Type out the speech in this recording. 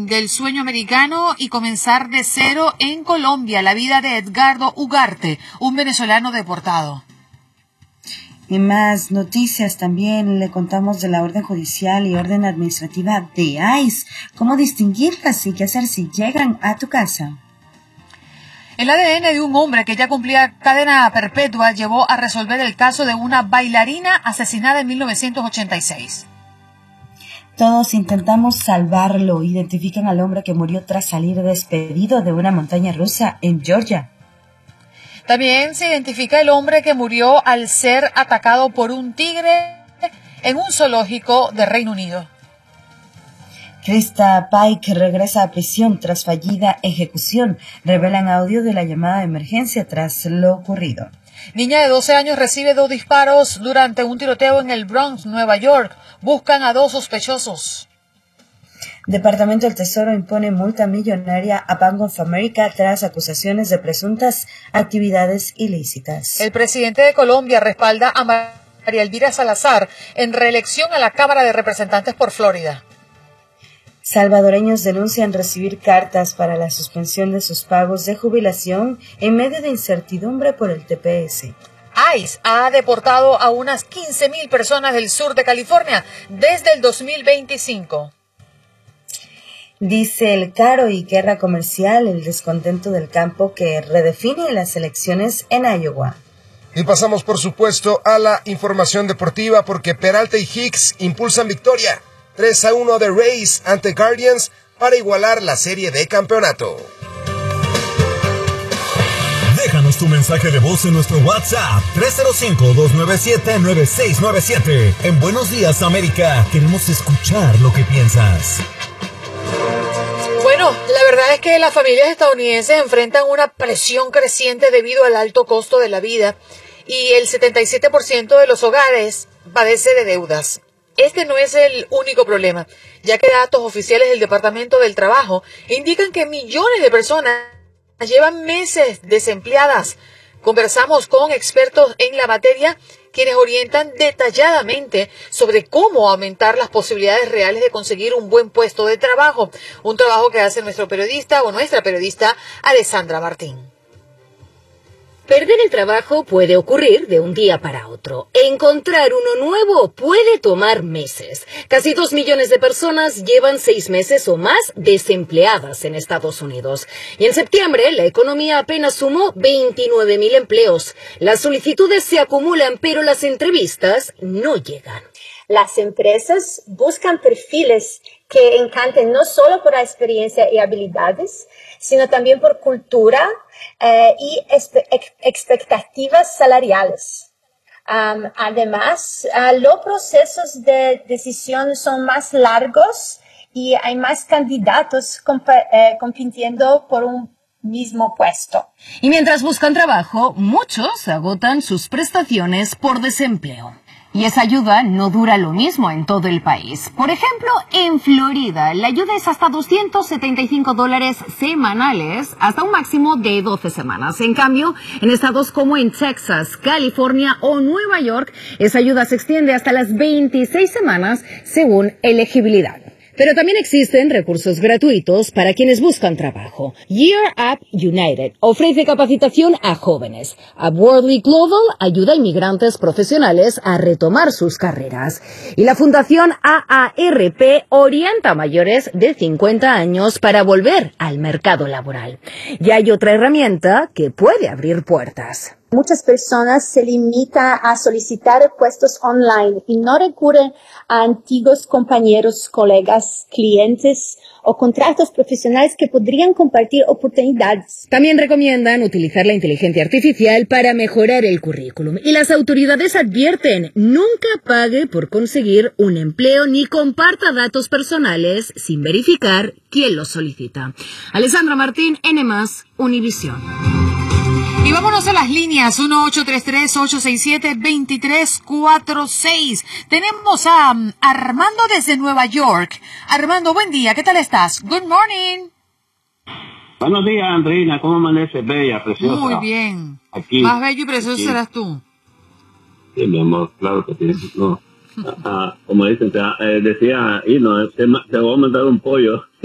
del sueño americano y comenzar de cero en Colombia. La vida de Edgardo Ugarte, un venezolano deportado. Y más noticias también le contamos de la orden judicial y orden administrativa de ICE. ¿Cómo distinguirlas y qué hacer si llegan a tu casa? El ADN de un hombre que ya cumplía cadena perpetua llevó a resolver el caso de una bailarina asesinada en 1986. Todos intentamos salvarlo. Identifican al hombre que murió tras salir despedido de una montaña rusa en Georgia. También se identifica el hombre que murió al ser atacado por un tigre en un zoológico de Reino Unido. Krista Pike regresa a prisión tras fallida ejecución. Revelan audio de la llamada de emergencia tras lo ocurrido. Niña de 12 años recibe 2 disparos durante un tiroteo en el Bronx, Nueva York. Buscan a 2 sospechosos. Departamento del Tesoro impone multa millonaria a Bank of America tras acusaciones de presuntas actividades ilícitas. El presidente de Colombia respalda a María Elvira Salazar en reelección a la Cámara de Representantes por Florida. Salvadoreños denuncian recibir cartas para la suspensión de sus pagos de jubilación en medio de incertidumbre por el TPS. ICE ha deportado a unas 15,000 personas del sur de California desde el 2025. Dice el caro y guerra comercial, el descontento del campo que redefine las elecciones en Iowa. Y pasamos, por supuesto, a la información deportiva porque Peralta y Hicks impulsan victoria 3-1 de Rays ante Guardians para igualar la serie de campeonato. Déjanos tu mensaje de voz en nuestro WhatsApp 305-297-9697. En Buenos Días, América, queremos escuchar lo que piensas. Bueno, la verdad es que las familias estadounidenses enfrentan una presión creciente debido al alto costo de la vida y el 77% de los hogares padece de deudas. Este no es el único problema, ya que datos oficiales del Departamento del Trabajo indican que millones de personas llevan meses desempleadas. Conversamos con expertos en la materia, quienes orientan detalladamente sobre cómo aumentar las posibilidades reales de conseguir un buen puesto de trabajo. Un trabajo que hace nuestro periodista o nuestra periodista Alessandra Martín. Perder el trabajo puede ocurrir de un día para otro. Encontrar uno nuevo puede tomar meses. Casi 2 millones de personas llevan 6 meses o más desempleadas en Estados Unidos. Y en septiembre, la economía apenas sumó 29,000 empleos. Las solicitudes se acumulan, pero las entrevistas no llegan. Las empresas buscan perfiles que encanten no solo por la experiencia y habilidades, sino también por cultura y expectativas salariales. Además, los procesos de decisión son más largos y hay más candidatos compitiendo por un mismo puesto. Y mientras buscan trabajo, muchos agotan sus prestaciones por desempleo. Y esa ayuda no dura lo mismo en todo el país. Por ejemplo, en Florida, la ayuda es hasta $275 semanales, hasta un máximo de 12 semanas. En cambio, en estados como en Texas, California o Nueva York, esa ayuda se extiende hasta las 26 semanas según elegibilidad. Pero también existen recursos gratuitos para quienes buscan trabajo. Year Up United ofrece capacitación a jóvenes. Upwardly Global ayuda a inmigrantes profesionales a retomar sus carreras. Y la Fundación AARP orienta a mayores de 50 años para volver al mercado laboral. Y hay otra herramienta que puede abrir puertas. Muchas personas se limitan a solicitar puestos online y no recurren a antiguos compañeros, colegas, clientes o contratos profesionales que podrían compartir oportunidades. También recomiendan utilizar la inteligencia artificial para mejorar el currículum. Y las autoridades advierten, nunca pague por conseguir un empleo ni comparta datos personales sin verificar quién los solicita. Alessandra Martín, N+, Univisión. Y vámonos a las líneas 1-833-867-2346. Tenemos a Armando desde Nueva York. Armando, buen día, ¿qué tal estás? Good morning. Buenos días, Andrina, ¿cómo amaneces? Bella, preciosa. Muy bien. Aquí. Más bello y precioso Aquí. serás tú. Sí, mi amor, claro que sí. No. Como dicen, decía, y no, te voy a mandar un pollo.